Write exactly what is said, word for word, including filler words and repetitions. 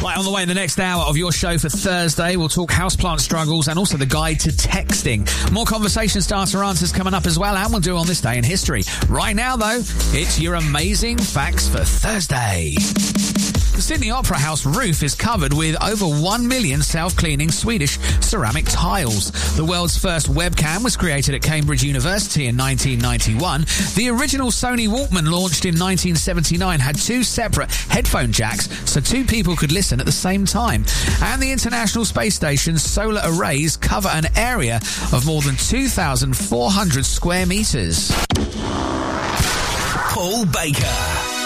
Right, on the way in the next hour of your show for Thursday, we'll talk houseplant struggles and also the guide to texting. More conversation starter answers coming up as well, and we'll do on this day in history. Right now, though, it's your amazing facts for Thursday. The Sydney Opera House roof is covered with over one million self-cleaning Swedish ceramic tiles. The world's first webcam was created at Cambridge University in nineteen ninety-one. The original Sony Walkman, launched in nineteen seventy-nine, had two separate headphone jacks so two people could listen at the same time. And the International Space Station's solar arrays cover an area of more than two thousand four hundred square metres. Paul Baker.